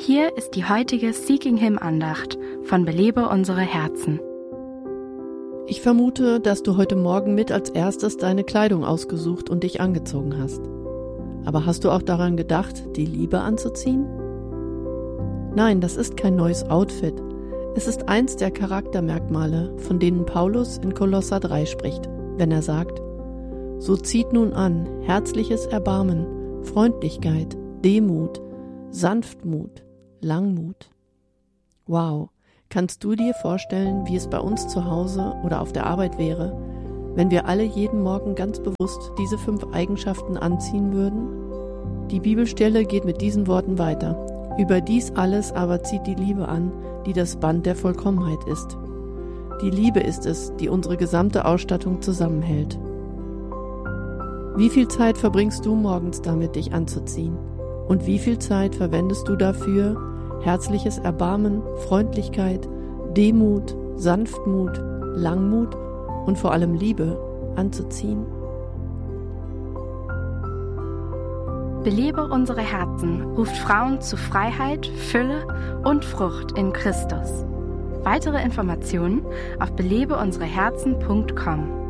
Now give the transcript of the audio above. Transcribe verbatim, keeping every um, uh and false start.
Hier ist die heutige Seeking Him Andacht von Belebe unsere Herzen. Ich vermute, dass du heute Morgen mit als erstes deine Kleidung ausgesucht und dich angezogen hast. Aber hast du auch daran gedacht, die Liebe anzuziehen? Nein, das ist kein neues Outfit. Es ist eins der Charaktermerkmale, von denen Paulus in Kolosser drei spricht, wenn er sagt: So zieht nun an herzliches Erbarmen, Freundlichkeit, Demut, Sanftmut, Langmut. Wow, kannst du dir vorstellen, wie es bei uns zu Hause oder auf der Arbeit wäre, wenn wir alle jeden Morgen ganz bewusst diese fünf Eigenschaften anziehen würden? Die Bibelstelle geht mit diesen Worten weiter. Über dies alles aber zieht die Liebe an, die das Band der Vollkommenheit ist. Die Liebe ist es, die unsere gesamte Ausstattung zusammenhält. Wie viel Zeit verbringst du morgens damit, dich anzuziehen? Und wie viel Zeit verwendest du dafür, herzliches Erbarmen, Freundlichkeit, Demut, Sanftmut, Langmut und vor allem Liebe anzuziehen? Belebe unsere Herzen ruft Frauen zu Freiheit, Fülle und Frucht in Christus. Weitere Informationen auf belebe unsere herzen punkt com.